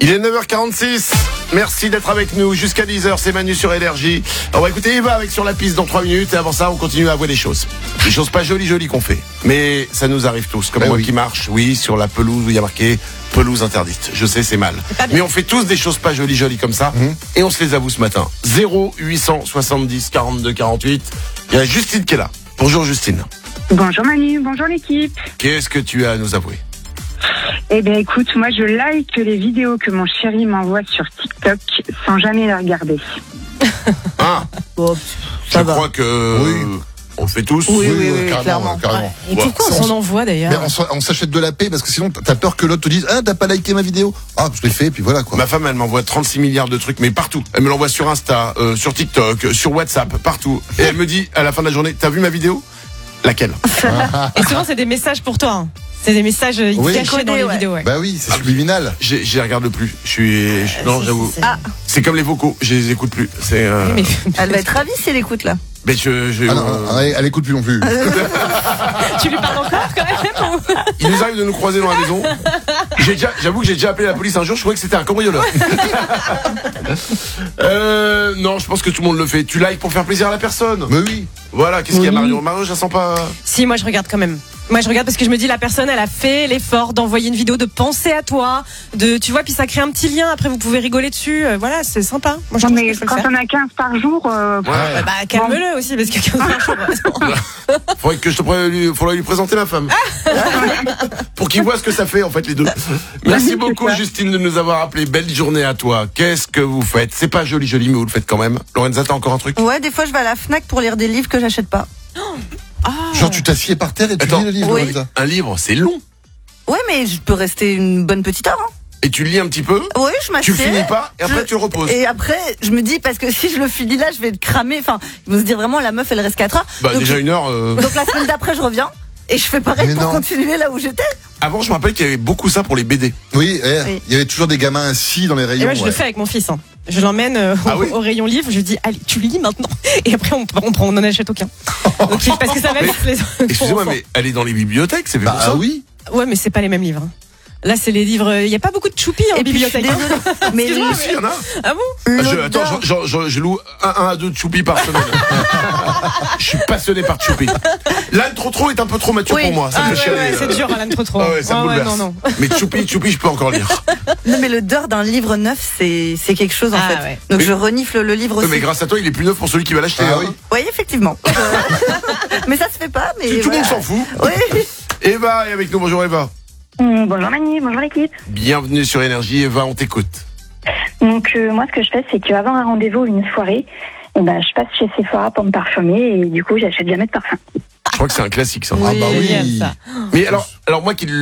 Il est 9h46. Merci d'être avec nous jusqu'à 10h. C'est Manu sur Énergie. On va écouter Eva avec Sur la piste dans 3 minutes. Et avant ça, on continue à voir des choses. Des choses pas jolies qu'on fait. Mais ça nous arrive tous. Comme moi qui marche, sur la pelouse où il y a marqué pelouse interdite. Je sais, c'est mal. Mais on fait tous des choses pas jolies comme ça. Et on se les avoue ce matin. 0870 42 48. Il y a Justine qui est là. Bonjour Justine. Bonjour Manu, bonjour l'équipe. Qu'est-ce que tu as à nous avouer? Eh bien écoute, moi je like les vidéos que mon chéri m'envoie sur TikTok sans jamais les regarder. Ah, Bon, je crois que on le fait tous. Oui, carrément. clairement. Et pourquoi on s'en envoie d'ailleurs? Mais on s'achète de la paix parce que sinon t'as peur que l'autre te dise t'as pas liké ma vidéo. Ah, je l'ai fait, puis voilà quoi. Ma femme, elle m'envoie 36 milliards de trucs, mais partout. Elle me l'envoie sur Insta, sur TikTok, sur WhatsApp, partout. Et elle me dit à la fin de la journée, t'as vu ma vidéo? Laquelle? Et souvent c'est des messages pour toi. C'est des messages cachés dans les vidéos. Ouais. Bah oui, c'est subliminal. Je les regarde plus. Non, j'avoue. C'est comme les vocaux, je les écoute plus. C'est. Mais Elle va être ravie si elle écoute là. Mais Elle écoute plus non plus. tu lui parles encore quand même? Il nous arrive de nous croiser dans la maison. J'avoue que j'ai déjà appelé la police un jour. Je trouvais que c'était un cambrioleur. Non, je pense que tout le monde le fait. Tu likes pour faire plaisir à la personne. Mais oui. Voilà. Qu'est-ce qu'il y a, Mario? Mario, je la sens pas. Si, moi je regarde quand même. Moi je regarde parce que je me dis la personne elle a fait l'effort d'envoyer une vidéo, de penser à toi, tu vois, puis ça crée un petit lien, après vous pouvez rigoler dessus, voilà, c'est sympa. Moi je Non, trouve mais que je peux quand le faire. on a 15 par jour, Calme-le aussi parce que 15 par jour. Faudrait que faudrait lui présenter ma femme. Pour qu'il voit ce que ça fait en fait les deux. Merci beaucoup Justine de nous avoir appelé. Belle journée à toi. Qu'est-ce que vous faites? C'est pas joli mais vous le faites quand même. Lorenza, t'as encore un truc? Ouais, des fois je vais à la Fnac pour lire des livres que j'achète pas. Genre tu t'assieds par terre et tu lis le livre. Oui. Lorenza. Un livre, c'est long. Ouais, mais je peux rester une bonne petite heure. Hein. Et tu lis un petit peu. Oui, je m'assieds. Tu le finis pas et après tu le reposes. Et après, je me dis, parce que si je le finis là, je vais le cramer. Enfin, ils vont se dire vraiment, la meuf, elle reste 4 heures. Bah donc, déjà une heure. Donc la semaine d'après, je reviens. Et je fais pareil Mais pour non. continuer là où j'étais. Avant, je me rappelle qu'il y avait beaucoup ça pour les BD. Oui, il y avait toujours des gamins assis dans les Et rayons. moi je le fais avec mon fils. Je l'emmène au rayon livre, je lui dis allez tu lis maintenant. Et après on n'en achète aucun. Donc, parce que ça va vite les Excusez-moi, mais elle est dans les bibliothèques, c'est fait pour ça. Bah oui. Ouais mais c'est pas les mêmes livres. Là c'est les livres, il y a pas beaucoup de choupi en Et puis, bibliothèque. je suis désolée, mais Excuse-moi, Si, il y en a. Ah bon? Attends, je loue 1 à 2 Choupi par semaine. Je suis passionné par Choupi. L'âne trop est un peu trop mature pour moi. Ça me fait chialer. C'est dur Alan trop. Ah ouais, ça me bouleverse. non. Mais Choupi, je peux encore lire. Non, mais l'odeur d'un livre neuf, c'est quelque chose en fait. Ouais. Donc Mais- je renifle le livre aussi. Mais grâce à toi, il est plus neuf pour celui qui va l'acheter. Ah hein. oui. Oui, effectivement. Mais ça se fait pas. Mais Tout le monde s'en fout. Oui. Eva est avec nous. Bonjour Eva. bonjour Manu, bonjour l'équipe. Bienvenue sur Énergie. Eva, on t'écoute. Donc moi ce que je fais c'est qu'avant un rendez-vous, une soirée, je passe chez Sephora pour me parfumer et du coup j'achète jamais de parfum. Je crois que c'est un classique ça. Ah bah génial, oui. ça. Mais alors moi qui